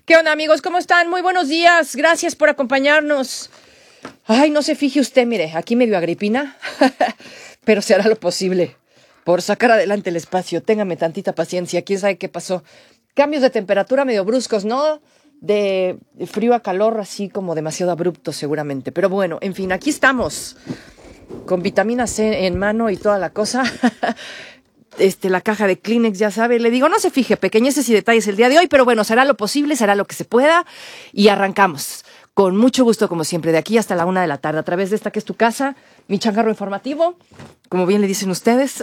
¿Qué onda, amigos? ¿Cómo están? Muy buenos días. Gracias por acompañarnos. Ay, no se fije usted, mire, aquí medio agripina, pero se hará lo posible por sacar adelante el espacio. Téngame tantita paciencia. ¿Quién sabe qué pasó? Cambios de temperatura medio bruscos, ¿no? De frío a calor, así como demasiado abrupto seguramente. Pero bueno, en fin, aquí estamos con vitamina C en mano y toda la cosa. La caja de Kleenex, ya sabe, le digo, no se fije, pequeñeces y detalles el día de hoy, pero bueno, será lo posible, será lo que se pueda y arrancamos. Con mucho gusto, como siempre, de aquí hasta la 1 de la tarde, a través de esta que es tu casa, mi changarro informativo, como bien le dicen ustedes,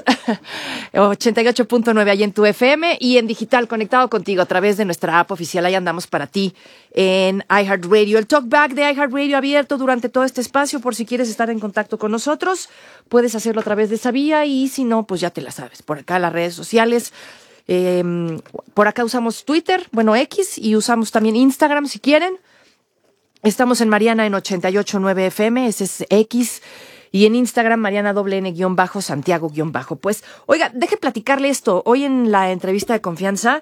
88.9 ahí en tu FM y en digital, conectado contigo a través de nuestra app oficial. Ahí andamos para ti en iHeartRadio. El talkback de iHeartRadio abierto durante todo este espacio, por si quieres estar en contacto con nosotros, puedes hacerlo a través de esa vía y si no, pues ya te la sabes. Por acá las redes sociales, por acá usamos Twitter, X, y usamos también Instagram si quieren. Estamos en Mariana en 88.9 FM, ese es X, y en Instagram Mariana _Santiago_. Pues, oiga, deje platicarle esto. Hoy en la entrevista de confianza,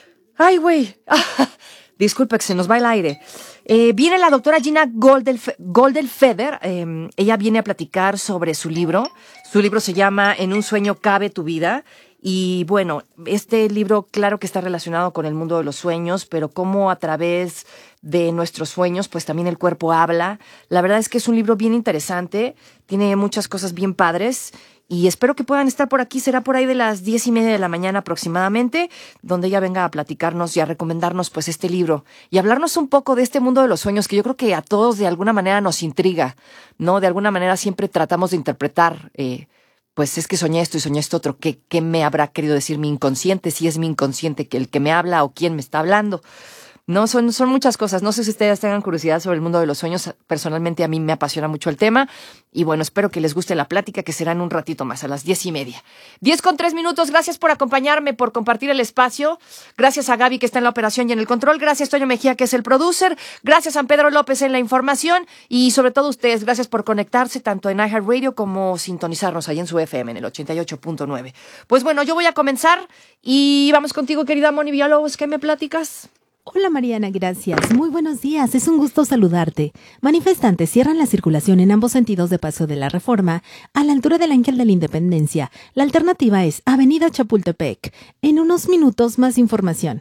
disculpe que se nos va el aire. Viene la doctora Gina Goldenfeder. Ella viene a platicar sobre su libro. Su libro se llama En un sueño cabe tu vida. Y bueno, este libro claro que está relacionado con el mundo de los sueños, pero cómo a través de nuestros sueños, pues también el cuerpo habla. La verdad es que es un libro bien interesante, tiene muchas cosas bien padres y espero que puedan estar por aquí. Será por ahí de las 10:30 de la mañana aproximadamente, donde ella venga a platicarnos y a recomendarnos pues este libro y hablarnos un poco de este mundo de los sueños que yo creo que a todos de alguna manera nos intriga, ¿no? De alguna manera siempre tratamos de interpretar, pues es que soñé esto y soñé esto otro. ¿Qué me habrá querido decir mi inconsciente? Si es mi inconsciente que el que me habla o quién me está hablando. No, son muchas cosas. No sé si ustedes tengan curiosidad sobre el mundo de los sueños. Personalmente a mí me apasiona mucho el tema. Y bueno, espero que les guste la plática, que será en un ratito más, a las 10:30. 10:03. Gracias por acompañarme, por compartir el espacio. Gracias a Gaby, que está en la operación y en el control. Gracias Toño Mejía, que es el producer. Gracias a San Pedro López en la información. Y sobre todo ustedes, gracias por conectarse tanto en iHeartRadio como sintonizarnos ahí en su FM, en el 88.9. Pues bueno, yo voy a comenzar y vamos contigo, querida Moni Villalobos. ¿Qué me platicas? Hola Mariana, gracias. Muy buenos días, es un gusto saludarte. Manifestantes cierran la circulación en ambos sentidos de Paseo de la Reforma, a la altura del Ángel de la Independencia. La alternativa es Avenida Chapultepec. En unos minutos más información.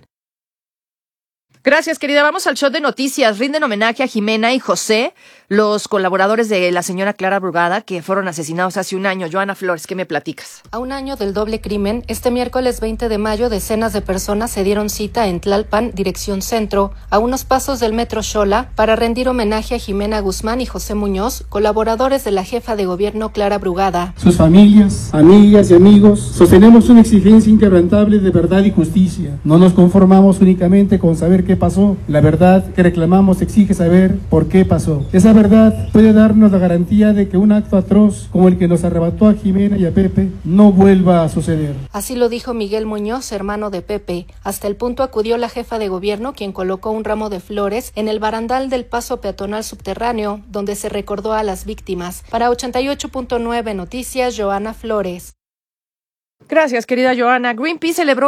Gracias, querida. Vamos al show de noticias. Rinden homenaje a Jimena y José, los colaboradores de la señora Clara Brugada, que fueron asesinados hace un año. Joana Flores, ¿qué me platicas? A un año del doble crimen, este miércoles 20 de mayo, decenas de personas se dieron cita en Tlalpan, dirección centro, a unos pasos del metro Xola, para rendir homenaje a Jimena Guzmán y José Muñoz, colaboradores de la jefa de gobierno Clara Brugada. Sus familias, amigas y amigos, sostenemos una exigencia inquebrantable de verdad y justicia. No nos conformamos únicamente con saber qué pasó. La verdad que reclamamos exige saber por qué pasó. Esa verdad puede darnos la garantía de que un acto atroz como el que nos arrebató a Jimena y a Pepe no vuelva a suceder. Así lo dijo Miguel Muñoz, hermano de Pepe. Hasta el punto acudió la jefa de gobierno, quien colocó un ramo de flores en el barandal del paso peatonal subterráneo, donde se recordó a las víctimas. Para 88.9 Noticias, Joana Flores. Gracias, querida Joana. Greenpeace celebró